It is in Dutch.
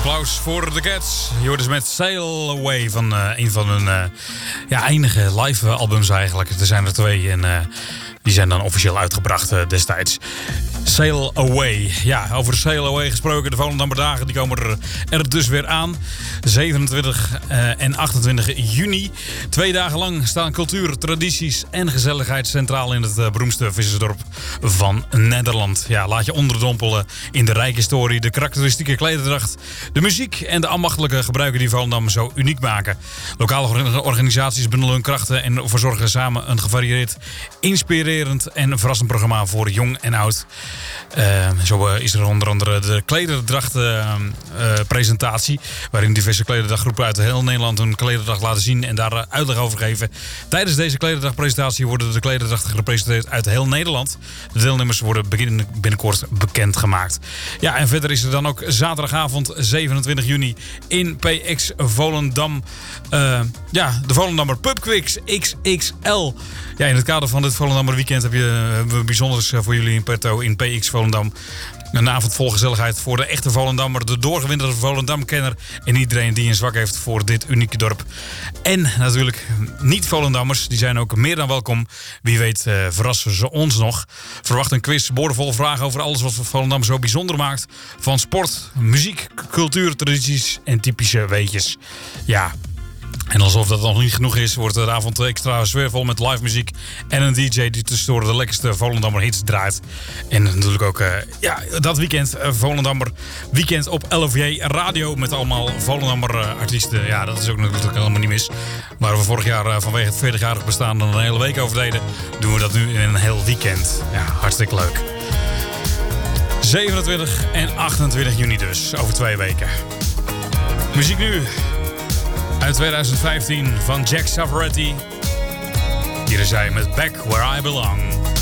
Applaus voor de Cats. Je hoort dus met Sail Away van een van hun enige live albums eigenlijk. Er zijn er 2 en die zijn dan officieel uitgebracht destijds. Sail Away. Ja, over Sail Away gesproken. De Volendammer dagen die komen er dus weer aan. 27 en 28 juni. 2 dagen lang staan cultuur, tradities en gezelligheid centraal in het beroemdste vissersdorp van Nederland. Ja, laat je onderdompelen in de rijke historie, de karakteristieke klederdracht, de muziek en de ambachtelijke gebruiken die Volendam zo uniek maken. Lokale organisaties bundelen hun krachten en verzorgen samen een gevarieerd, inspirerend en verrassend programma voor jong en oud. Zo is er onder andere de klederdracht-presentatie, waarin diverse klederdrachtgroepen uit heel Nederland hun klederdracht laten zien en daar uitleg over geven. Tijdens deze klederdrachtpresentatie worden de klederdrachten gepresenteerd uit heel Nederland. De deelnemers worden binnenkort bekendgemaakt. Ja, en verder is er dan ook zaterdagavond 27 juni in PX Volendam. De Volendammer Pubquiz XXL. Ja, in het kader van dit Volendammer weekend hebben we bijzonders voor jullie in petto in PX Volendam. Een avond vol gezelligheid voor de echte Volendammer, de doorgewinterde Volendam-kenner en iedereen die een zwak heeft voor dit unieke dorp. En natuurlijk niet-Volendammers, die zijn ook meer dan welkom. Wie weet verrassen ze ons nog. Verwacht een quiz, boordevol vragen over alles wat Volendam zo bijzonder maakt. Van sport, muziek, cultuur, tradities en typische weetjes. Ja. En alsof dat nog niet genoeg is, wordt de avond extra sfeervol met live muziek en een DJ die tussendoor de lekkerste Volendammer hits draait. En natuurlijk ook dat weekend, Volendammer weekend op LVJ Radio met allemaal Volendammer artiesten. Ja, dat is ook natuurlijk helemaal niet mis. Waar we vorig jaar vanwege het 40-jarig bestaan dan een hele week over deden, doen we dat nu in een heel weekend. Ja, hartstikke leuk. 27 en 28 juni dus, over 2 weken. Muziek nu. Uit 2015 van Jack Savaretti. Hier is hij met Back Where I Belong.